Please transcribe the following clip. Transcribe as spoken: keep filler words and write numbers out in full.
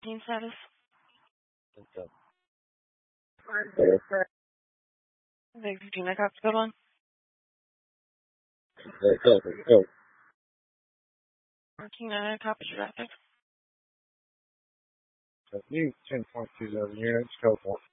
Team status. Okay. Big fifteen, I got good one. Hey, go, go. fourteen, I copied your active. You ten point two zero units, code one.